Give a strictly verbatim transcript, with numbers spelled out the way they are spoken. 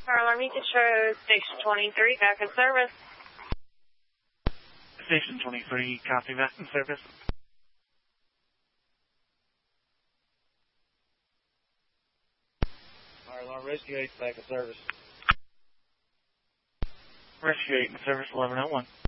Fire alarm, you can show Station twenty-three, back in service. Station twenty-three, copy, back in service. Fire alarm, Rescue eight, back in service. Rescue eight in service, eleven oh one.